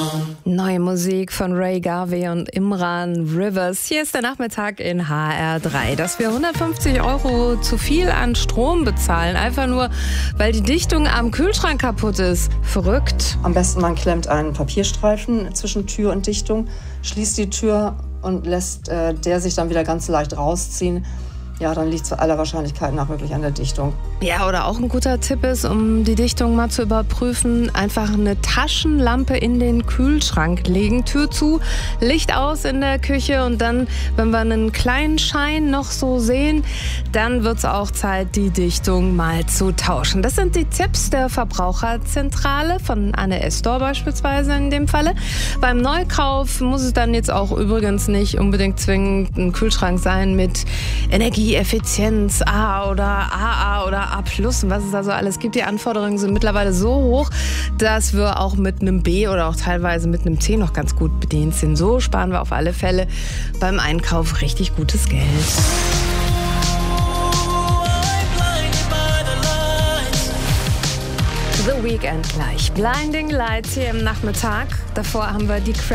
Neue Musik von Ray Garvey und Imran Rivers. Hier ist der Nachmittag in HR3. Dass wir 150 € zu viel an Strom bezahlen, einfach nur, weil die Dichtung am Kühlschrank kaputt ist. Verrückt. Am besten man klemmt einen Papierstreifen zwischen Tür und Dichtung, schließt die Tür und lässt der sich dann wieder ganz leicht rausziehen. Ja, dann liegt es zu aller Wahrscheinlichkeit nach wirklich an der Dichtung. Ja, oder auch ein guter Tipp ist, um die Dichtung mal zu überprüfen, einfach eine Taschenlampe in den Kühlschrank legen, Tür zu, Licht aus in der Küche und dann, wenn wir einen kleinen Schein noch so sehen, dann wird es auch Zeit, die Dichtung mal zu tauschen. Das sind die Tipps der Verbraucherzentrale von Anne Estor beispielsweise in dem Falle. Beim Neukauf muss es dann jetzt auch übrigens nicht unbedingt zwingend ein Kühlschrank sein mit Energieeffizienz A oder AA oder A+, und was es da so alles gibt. Die Anforderungen sind mittlerweile so hoch, dass wir auch mit einem B oder auch teilweise mit einem C noch ganz gut bedient sind. So sparen wir auf alle Fälle beim Einkauf richtig gutes Geld. The Weekend gleich. Blinding Lights hier im Nachmittag. Davor haben wir die